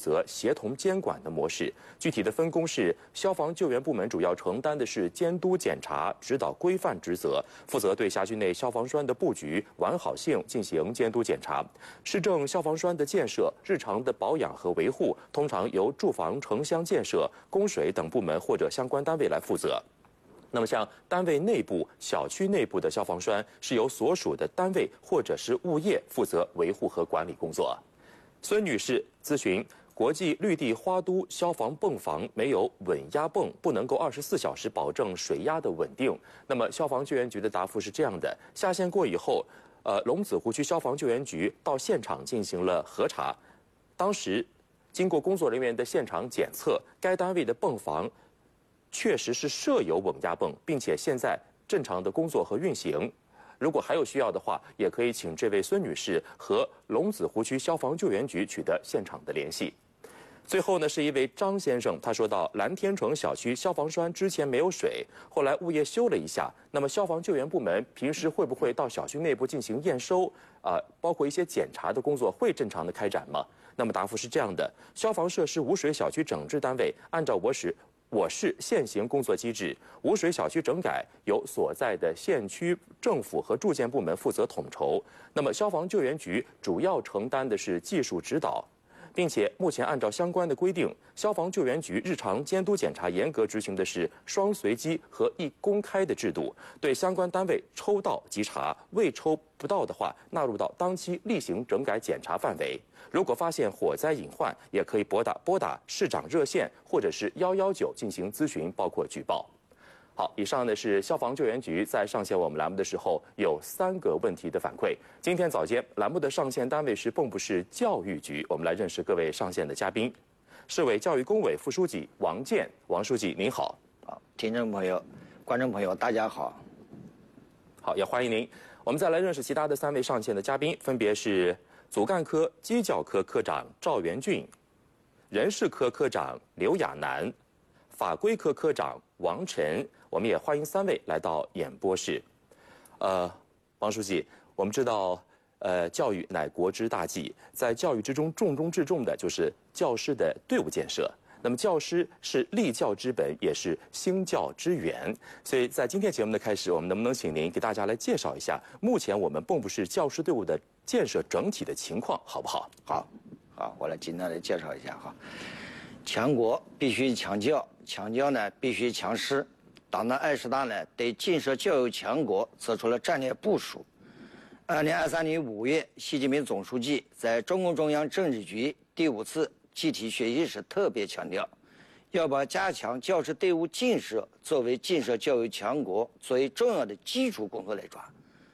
责协同监管的模式。具体的分工是，消防救援部门主要承担的是监督检查、指导规范职责，负责对辖区内消防栓的布局、完好性进行监督检查。市政消防栓的建设、日常的保养和维护，通常由住房城乡建设、供水等部门或者相关单位来负责。那么，像单位内部、小区内部的消防栓，是由所属的单位或者是物业负责维护和管理工作。孙女士咨询：国际绿地花都消防泵房没有稳压泵，不能够24小时保证水压的稳定。那么，消防救援局的答复是这样的：下线过以后，龙子湖区消防救援局到现场进行了核查，当时经过工作人员的现场检测，该单位的泵房确实是设有稳压泵，并且现在正常的工作和运行。如果还有需要的话，也可以请这位孙女士和龙子湖区消防救援局取得现场的联系。最后呢，是一位张先生，他说到蓝天城小区消防栓之前没有水，后来物业修了一下。那么消防救援部门平时会不会到小区内部进行验收包括一些检查的工作会正常的开展吗？那么答复是这样的：消防设施无水小区整治单位按照我市现行工作机制，无水小区整改由所在的县区政府和住建部门负责统筹。那么消防救援局主要承担的是技术指导，并且目前按照相关的规定，消防救援局日常监督检查严格执行的是双随机和一公开的制度，对相关单位抽到即查，未抽不到的话纳入到当期例行整改检查范围。如果发现火灾隐患，也可以拨打市长热线或者是119进行咨询，包括举报。好，以上呢是消防救援局在上线我们栏目的时候有3个问题的反馈。今天早间栏目的上线单位是蚌埠市教育局，我们来认识各位上线的嘉宾。市委教育工委副书记王健，王书记您好。 好，听众朋友、观众朋友，大家好。 好，也欢迎您。我们再来认识其他的3位上线的嘉宾，分别是主干科机教科科长赵元俊，人事科科长刘亚楠，法规科科长王晨。我们也欢迎3位来到演播室。王书记，我们知道，教育乃国之大计，在教育之中重中之重的就是教师的队伍建设。那么教师是立教之本，也是兴教之源。所以在今天节目的开始，我们能不能请您给大家来介绍一下目前我们蚌埠市教师队伍的建设整体的情况，好不好？ 好，我来简单的介绍一下哈。强国必须强教，强教呢必须强师。党的20大呢对建设教育强国做出了战略部署。2023年5月，习近平总书记在中共中央政治局第5次集体学习时特别强调，要把加强教师队伍建设作为建设教育强国作为重要的基础工作来抓。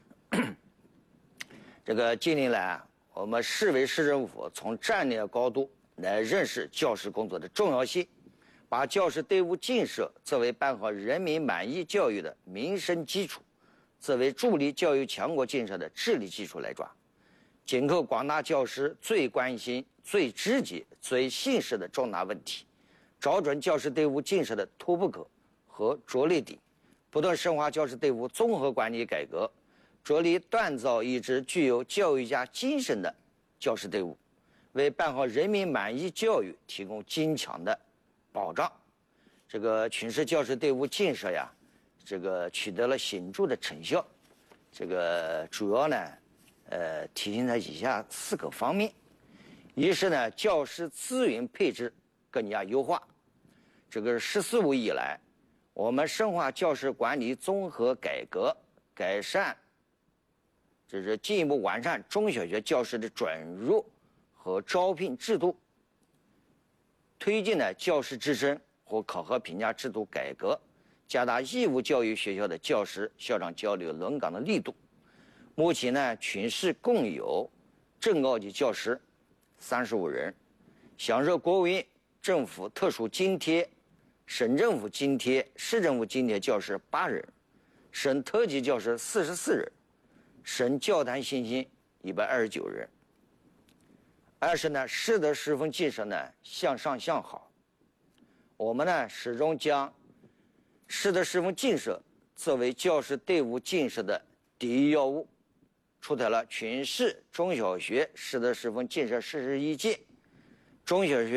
近年来，我们市委市政府从战略高度来认识教师工作的重要性，把教师队伍建设作为办好人民满意教育的民生基础，作为助力教育强国建设的治理基础来抓，紧扣广大教师最关心、最直接、最现实的重大问题，找准教师队伍建设的突破口和着力点，不断深化教师队伍综合管理改革，着力锻造一支具有教育家精神的教师队伍，为办好人民满意教育提供坚强的保障。群市教师队伍建设呀，取得了显著的成效。主要呢，体现在以下4个方面。一是呢，教师资源配置更加优化。“十四五”以来，我们深化教师管理综合改革，改善，进一步完善中小学教师的转入和招聘制度，推进了教师直升和考核评价制度改革，加大义务教育学校的教师校长交流轮岗的力度。目前呢，全市共有正高级教师35人，享受国务院政府特殊津贴、省政府津贴、市政府津贴教师8人，省特级教师44人，省教坛新星129人。二是呢，师德师风建设呢向上向好，我们呢始终将师德师风建设作为教师队伍建设的第一要务，出台了全市中小学师德师风建设实施意见，中小学